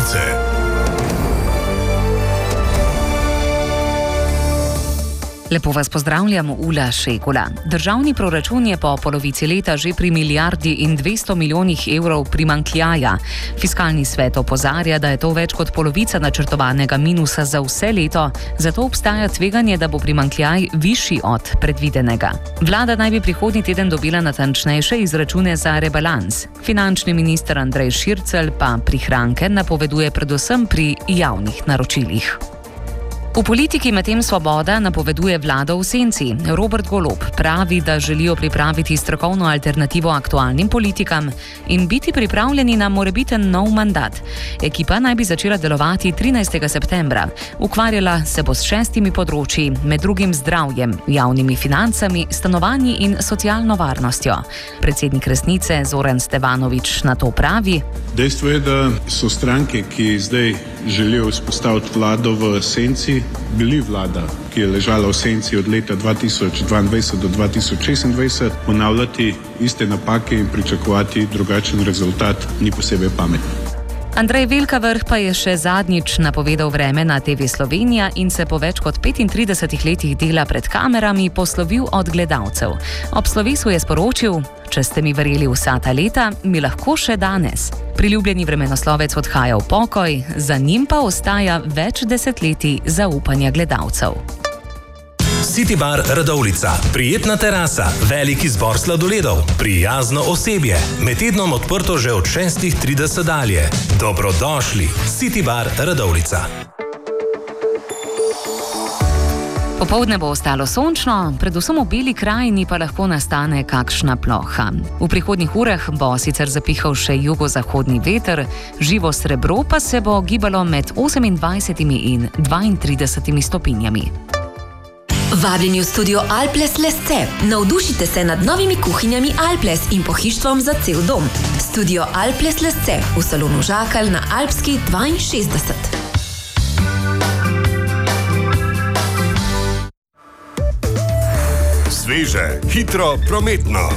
novice. Lepo vas pozdravljam, Ula Šekula. Državni proračun je po polovici leta že pri 1,2 milijardi evrov primanjkljaja. Fiskalni svet opozarja, da je to več kot polovica načrtovanega minusa za vse leto, zato obstaja tveganje, da bo primanjkljaj višji od predvidenega. Vlada naj bi prihodnji teden dobila natančnejše izračune za rebalans. Finančni minister Andrej Šircelj pa prihranke napoveduje predvsem pri javnih naročilih. V politiki medtem Svoboda napoveduje vlado v senci. Robert Golob pravi, da želijo pripraviti strokovno alternativo aktualnim politikam in biti pripravljeni na morebiten nov mandat. Ekipa naj bi začela delovati 13. septembra. Ukvarjala se bo s 6 področji, med drugim zdravjem, javnimi financami, stanovanji in socialno varnostjo. Predsednik Resnice Zoran Stevanović na to pravi: Dejstvo je, da so stranke, ki zdaj želijo vzpostaviti vlado v senci, bili vlada, ki je ležala v senci od leta 2022 do 2026, ponavljati iste napake in pričakovati drugačen rezultat ni posebej pametno. Andrej Velkavrh pa je še zadnjič napovedal vreme na TV Slovenija in se po več kot 35 letih dela pred kamerami poslovil od gledalcev. Ob slovesu je sporočil: "Če ste mi verjeli vsa ta leta, mi lahko še danes." Priljubljeni vremenoslovec odhaja v pokoj, za njim pa ostaja več desetletij zaupanja gledalcev. City Bar Radovljica. Prijetna terasa, velik izbor sladoledov, prijazno osebje. Med tednom odprto že od 6:30 dalje. Dobrodošli. City Bar Radovljica. Popoldne bo ostalo sončno, predvsem v Beli krajini pa lahko nastane kakšna ploha. V prihodnjih urah bo sicer zapihal še jugozahodni veter, živo srebro pa se bo gibalo med 28 in 32 stopinjami. Vabljeni v studio Alples Lesce. Navdušite se nad novimi kuhinjami Alples in pohištvom za cel dom. Studio Alples Lesce v salonu Žakalj na Alpski 62. Sveže, hitro, prometno.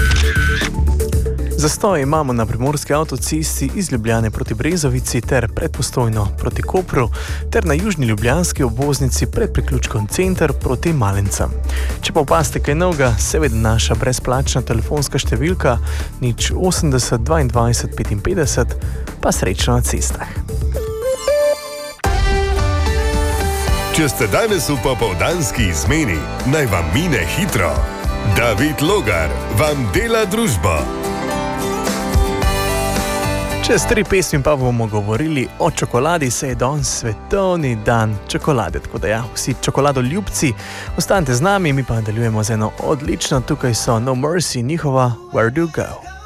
Zastoj imamo na primorski avtocesti iz Ljubljane proti Brezovici ter pred Postojno proti Kopru ter na južni ljubljanski obvoznici pred priključkom Center proti Malencem. Če pa opazite kaj novega, seveda naša brezplačna telefonska številka 080 22 55, pa srečno na cestah. Če ste danes v popoldanski izmeni, naj vam mine hitro. David Logar vam dela družbo. Čez 3 pesmi pa bomo govorili o čokoladi, se je danes svetovni dan čokolade, tako da ja, vsi čokoladoljubci, ostanite z nami, mi pa nadaljujemo z eno odlično, tukaj so No Mercy, njihova Where Do You Go?